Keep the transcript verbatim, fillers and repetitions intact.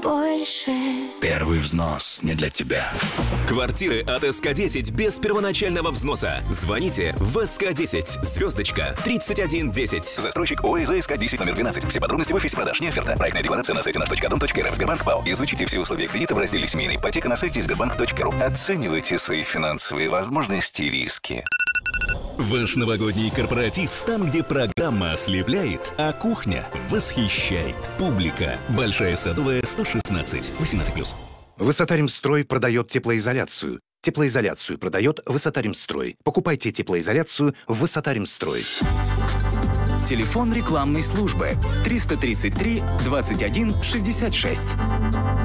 больше. Первый взнос не для тебя. Квартиры от эс ка десять без первоначального взноса. Звоните в эс ка десять, звездочка, тридцать один десять. Застройщик ОАЗ эс ка десять номер двенадцать. Все подробности в офисе продаж. Не оферта. Проектная декларация на сайте наш точка дом точка эр эф. Сбербанк ПАО. Изучите все условия кредита в разделе «Семейная ипотека» на сайте сбербанк точка ру. Оценивайте свои финансовые возможности и риски. Ваш новогодний корпоратив, там, где программа ослепляет, а кухня восхищает. Публика. Большая Садовая, сто шестнадцать. восемнадцать плюс. Высотаримстрой продает теплоизоляцию. Теплоизоляцию продает Высотаримстрой. Покупайте теплоизоляцию в Высотаримстрой. Телефон рекламной службы триста тридцать три двадцать один шестьдесят шесть.